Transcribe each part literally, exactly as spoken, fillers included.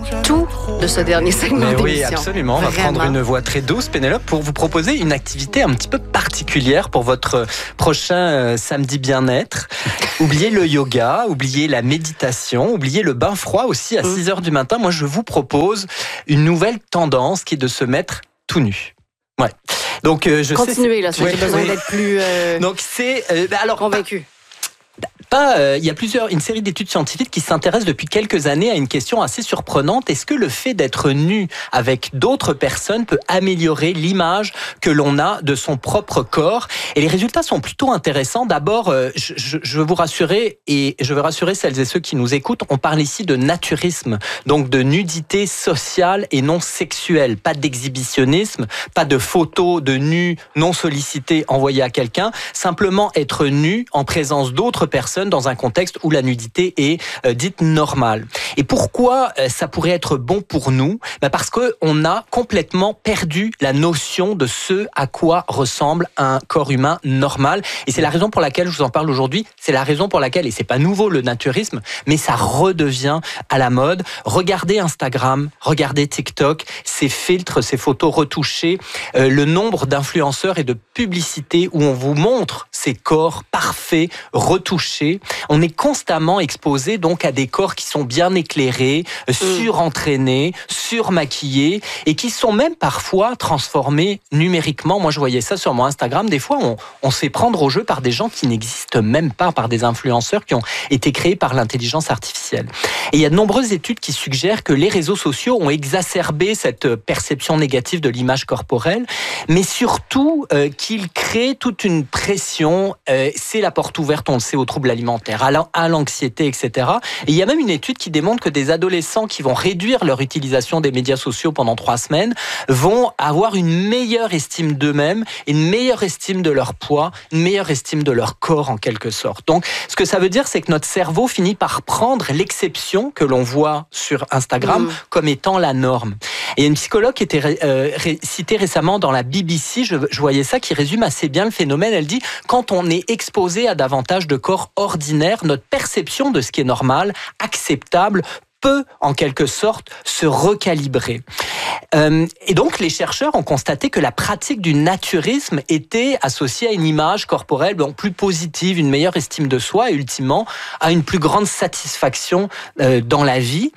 tout de ce dernier segment Mais d'émission. oui, absolument. On va Vraiment. prendre une voix très douce, Pénélope, pour vous proposer une activité un petit peu particulière pour votre prochain euh, samedi bien-être. Oubliez le yoga, oubliez la méditation, oubliez le bain froid aussi à six heures du matin. Moi, je vous propose une nouvelle tendance qui est de se mettre tout nu. Ouais. Donc, euh, je Continuez, sais... là, si Ouais, j'ai besoin oui. d'être plus euh, Donc, c'est... Euh, bah alors, convaincu. Pas, euh, il y a plusieurs, une série d'études scientifiques qui s'intéressent depuis quelques années à une question assez surprenante. Est-ce que le fait d'être nu avec d'autres personnes peut améliorer l'image que l'on a de son propre corps? Et les résultats sont plutôt intéressants. D'abord, euh, je, je, je veux vous rassurer et je veux rassurer celles et ceux qui nous écoutent. On parle ici de naturisme, donc de nudité sociale et non sexuelle. Pas d'exhibitionnisme, pas de photos de nus non sollicités envoyées à quelqu'un. Simplement être nu en présence d'autres personnes dans un contexte où la nudité est euh, dite normale. Et pourquoi euh, ça pourrait être bon pour nous? Ben parce que on a complètement perdu la notion de ce à quoi ressemble un corps humain normal. Et c'est la raison pour laquelle je vous en parle aujourd'hui. C'est la raison pour laquelle, et c'est pas nouveau le naturisme, mais ça redevient à la mode. Regardez Instagram, regardez TikTok, ces filtres, ces photos retouchées, euh, le nombre d'influenceurs et de publicités où on vous montre ces corps parfaits, retouchés. On est constamment exposé donc à des corps qui sont bien éclairés, mmh. surentraînés, surmaquillés et qui sont même parfois transformés numériquement. Moi, je voyais ça sur mon Instagram. Des fois, on, on se fait prendre au jeu par des gens qui n'existent même pas, par des influenceurs qui ont été créés par l'intelligence artificielle. Et il y a de nombreuses études qui suggèrent que les réseaux sociaux ont exacerbé cette perception négative de l'image corporelle, mais surtout euh, qu'ils créent toute une pression. Euh, c'est la porte ouverte, on le sait, aux troubles alimentaire, à l'anxiété, et cetera. Et il y a même une étude qui démontre que des adolescents qui vont réduire leur utilisation des médias sociaux pendant trois semaines vont avoir une meilleure estime d'eux-mêmes, une meilleure estime de leur poids, une meilleure estime de leur corps en quelque sorte. Donc, ce que ça veut dire, c'est que notre cerveau finit par prendre l'exception que l'on voit sur Instagram mmh. comme étant la norme. Et il y a une psychologue qui était euh, citée récemment dans la B B C, je, je voyais ça, qui résume assez bien le phénomène. Elle dit, quand on est exposé à davantage de corps ordinaires, notre perception de ce qui est normal, acceptable, peut, en quelque sorte, se recalibrer. Euh, et donc, les chercheurs ont constaté que la pratique du naturisme était associée à une image corporelle bon, plus positive, une meilleure estime de soi et, ultimement, à une plus grande satisfaction euh, dans la vie.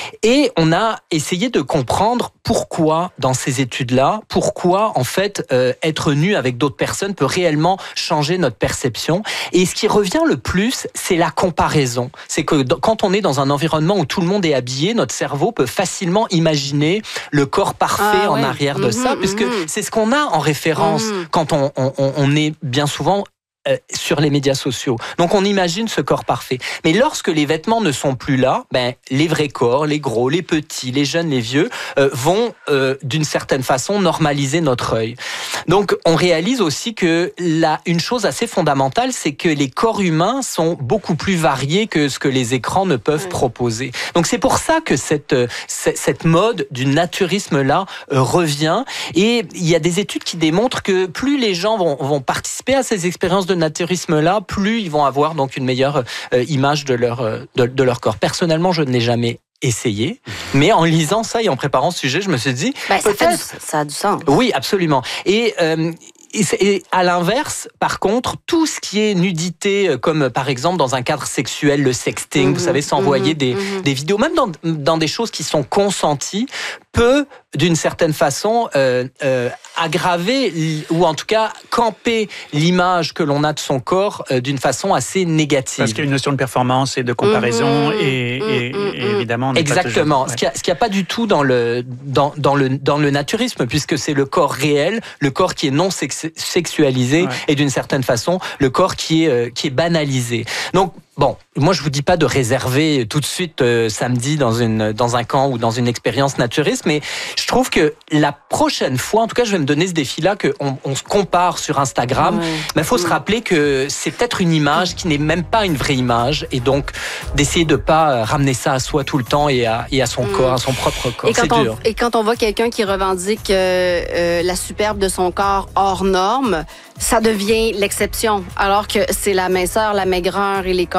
Et on a essayé de comprendre pourquoi, dans ces études-là, pourquoi, en fait, euh, être nu avec d'autres personnes peut réellement changer notre perception. Et ce qui revient le plus, c'est la comparaison. C'est que quand on est dans un environnement où tout le monde est habillé, notre cerveau peut facilement imaginer le corps parfait ah, en ouais. arrière de mmh, ça, puisque mmh. c'est ce qu'on a en référence mmh. quand on, on, on est bien souvent sur les médias sociaux. Donc on imagine ce corps parfait. Mais lorsque les vêtements ne sont plus là, ben les vrais corps, les gros, les petits, les jeunes, les vieux, euh, vont euh, d'une certaine façon normaliser notre œil. Donc on réalise aussi que là, une chose assez fondamentale, c'est que les corps humains sont beaucoup plus variés que ce que les écrans ne peuvent oui. proposer. Donc c'est pour ça que cette cette mode du naturisme là euh, revient. Et il y a des études qui démontrent que plus les gens vont, vont participer à ces expériences de naturisme-là, plus ils vont avoir donc une meilleure euh, image de leur, euh, de, de leur corps. Personnellement, je ne l'ai jamais essayé, mais en lisant ça et en préparant ce sujet, je me suis dit... Ben, ça, fait du, ça a du sens. Oui, absolument. Et... Euh, Et à l'inverse, par contre, tout ce qui est nudité, comme par exemple dans un cadre sexuel, le sexting, mmh, vous savez, s'envoyer mmh, des, mmh. des vidéos, même dans, dans des choses qui sont consenties, peut, d'une certaine façon, euh, euh, aggraver ou en tout cas camper l'image que l'on a de son corps euh, d'une façon assez négative. Parce qu'il y a une notion de performance et de comparaison mmh, et, mmh, et, mmh, et évidemment... On exactement. Pas toujours... Ce qu'il n'y a, a pas du tout dans le, dans, dans, le, dans le naturisme, puisque c'est le corps réel, le corps qui est non sexuel, sexualisé ouais. et d'une certaine façon le corps qui est euh, qui est banalisé. Donc bon, moi je vous dis pas de réserver tout de suite euh, samedi dans une dans un camp ou dans une expérience naturiste, mais je trouve que la prochaine fois, en tout cas, je vais me donner ce défi-là que on, on se compare sur Instagram. Ouais. Mais il faut ouais. se rappeler que c'est peut-être une image qui n'est même pas une vraie image, et donc d'essayer de pas ramener ça à soi tout le temps et à et à son mmh. corps, à son propre corps. Et quand c'est on, dur. Et quand on voit quelqu'un qui revendique euh, euh, la superbe de son corps hors norme, ça devient l'exception, alors que c'est la minceur, la maigreur et les corps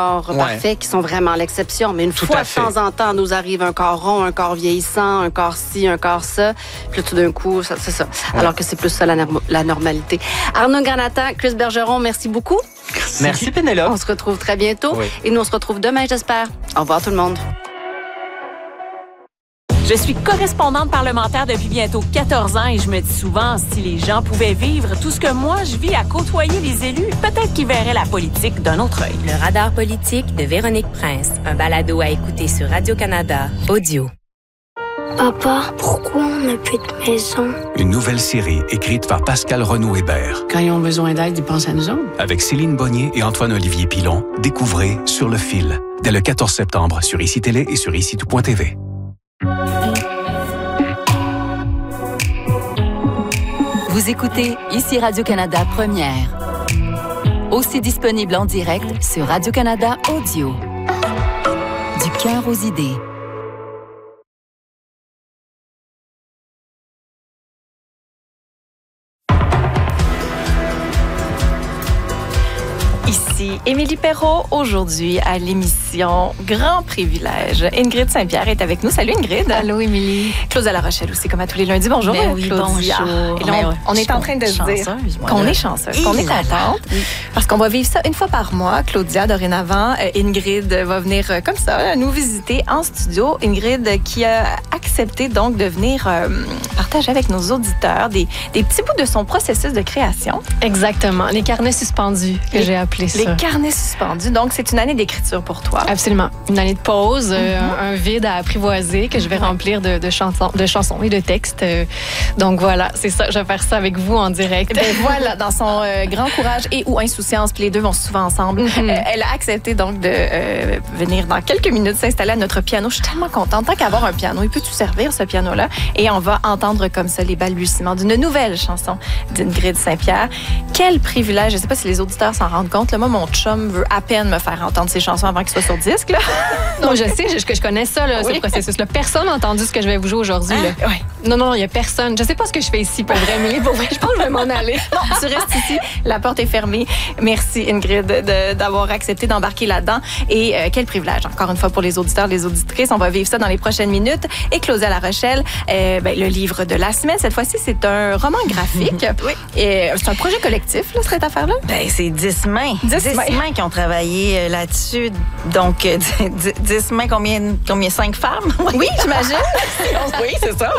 corps Ouais. parfaits qui sont vraiment l'exception. Mais une Tout fois à de fait. temps en temps, nous arrive un corps rond, un corps vieillissant, un corps ci, un corps ça. Puis là, tout d'un coup, ça, c'est ça. Ouais. Alors que c'est plus ça la, norm- la normalité. Arnaud Granata, Chris Bergeron, merci beaucoup. Merci Pénélope. On se retrouve très bientôt. Oui. Et nous, on se retrouve demain, j'espère. Au revoir tout le monde. Je suis correspondante parlementaire depuis bientôt quatorze ans et je me dis souvent, si les gens pouvaient vivre tout ce que moi je vis à côtoyer les élus, peut-être qu'ils verraient la politique d'un autre œil. Le radar politique de Véronique Prince, un balado à écouter sur Radio-Canada, audio. Papa, pourquoi on n'a plus de maison? Une nouvelle série écrite par Pascal Renaud-Hébert. Quand ils ont besoin d'aide, ils pensent à nous autres. Avec Céline Bonnier et Antoine-Olivier Pilon, découvrez Sur le fil, dès le quatorze septembre sur I C I Télé et sur ici tout point T V. Vous écoutez ici Radio-Canada Première. Aussi disponible en direct sur Radio-Canada Audio. Du cœur aux idées. Ici Émilie Perrault, aujourd'hui à l'émission Grand Privilège. Ingrid Saint-Pierre est avec nous. Salut Ingrid. Allô Émilie. Claudia La Rochelle aussi, comme à tous les lundis. Bonjour Ben oui, Claudia. bonjour. Et là, Ben, on, on je est suis en train de se dire chanceuse, moi, qu'on là. est chanceuse, qu'on est là là. contente. Parce qu'on va vivre ça une fois par mois. Claudia, dorénavant, euh, Ingrid va venir euh, comme ça nous visiter en studio. Ingrid qui a accepté donc de venir euh, partager avec nos auditeurs des, des petits bouts de son processus de création. Exactement. Les carnets suspendus, que Les- j'ai appelé ça. Les carnets suspendus. Donc, c'est une année d'écriture pour toi. Absolument. Une année de pause, euh, Mhm. un, un vide à apprivoiser que je vais remplir de, de, chansons, de chansons et de textes. Euh, donc voilà, c'est ça. Je vais faire ça avec vous en direct. Ben voilà, dans son euh, grand courage et ou insouciance, puis les deux vont souvent ensemble. Mhm. Euh, elle a accepté donc de euh, venir dans quelques minutes s'installer à notre piano. Je suis tellement contente. Tant qu'avoir un piano, il peut-tu servir ce piano-là? Et on va entendre comme ça les balbutiements d'une nouvelle chanson d'Ingrid Saint-Pierre. Quel privilège! Je sais pas si les auditeurs s'en rendent compte. Là, moi, mon chum veut à peine me faire entendre ses chansons avant qu'il soit sur disque. Là. Non, je sais, je, que je connais ça, là, Oui. ce processus-là. Personne n'a entendu ce que je vais vous jouer aujourd'hui. là. Ah, ouais. Non, non, il n'y a personne. Je sais pas ce que je fais ici, pour vrai, Émilie. Pour vrai, je pense que je vais m'en aller. Non, tu restes ici. La porte est fermée. Merci, Ingrid, de- d'avoir accepté d'embarquer là-dedans. Et euh, quel privilège, encore une fois, pour les auditeurs, les auditrices. On va vivre ça dans les prochaines minutes. Et Claudia La Rochelle, euh, ben, le livre de la semaine, cette fois-ci, c'est un roman graphique. Oui. Et euh, c'est un projet collectif, là, cette affaire-là. Ben, c'est dix mains. Dix Dix mains. mains qui ont travaillé euh, là-dessus. Donc, euh, dix, dix mains, combien, combien? Cinq femmes? Oui, j'imagine. oui, c'est ça.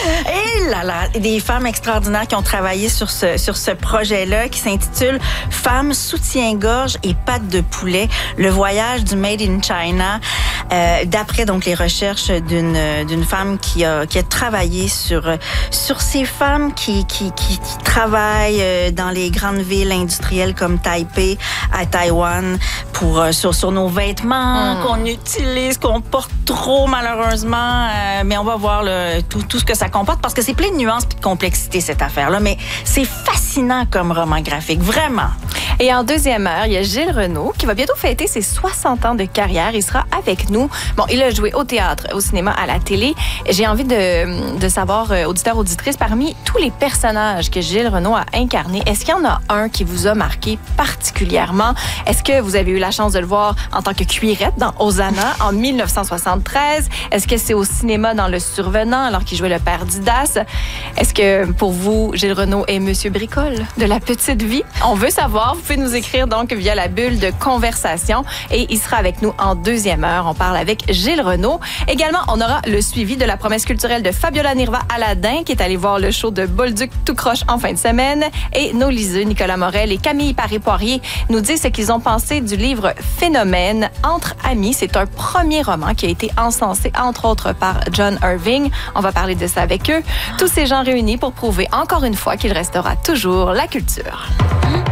Et là, là, des femmes extraordinaires qui ont travaillé sur ce, sur ce projet-là qui s'intitule Femmes, soutien-gorge et pattes de poulet, le voyage du Made in China, euh, d'après donc les recherches d'une d'une femme qui a, qui a travaillé sur, sur ces femmes qui, qui, qui, qui travaillent euh, dans les grandes villes industrielles comme Taipei, à Taïwan, pour, euh, sur, sur nos vêtements Mm. qu'on utilise, qu'on porte trop malheureusement. Euh, mais on va voir là, tout, tout ce que ça comporte parce que c'est plein de nuances et de complexité cette affaire-là. Mais c'est fascinant comme roman graphique, vraiment. Et en deuxième heure, il y a Gilles Renaud qui va bientôt fêter ses soixante ans de carrière. Il sera avec nous. Bon, il a joué au théâtre, au cinéma, à la télé. J'ai envie de, de savoir, euh, auditeurs, auditrices, parmi tous les personnages que Gilles Renaud a incarnés, est-ce qu'il y en a un qui vous a marqué particulièrement? Est-ce que vous avez eu la chance de le voir en tant que cuirette dans Hosanna en mille neuf cent soixante-treize? Est-ce que c'est au cinéma dans Le Survenant alors qu'il jouait le père Didas? Est-ce que pour vous, Gilles Renaud est Monsieur Bricole de La Petite Vie? On veut savoir. Vous pouvez nous écrire donc via la bulle de conversation et il sera avec nous en deuxième heure. On parle avec Gilles Renaud. Également, on aura le suivi de la promesse culturelle de Fabiola Nirva Aladin qui est allée voir le show de Bolduc tout croche en fin de semaine et nos liseux Nicolas Morel et Camille Paré-Poirier nous disent ce qu'ils ont pensé du livre Phénomène entre amis. C'est un premier roman qui a été encensé entre autres par John Irving. On va parler de ça avec eux. Tous ces gens réunis pour prouver encore une fois qu'il restera toujours la culture.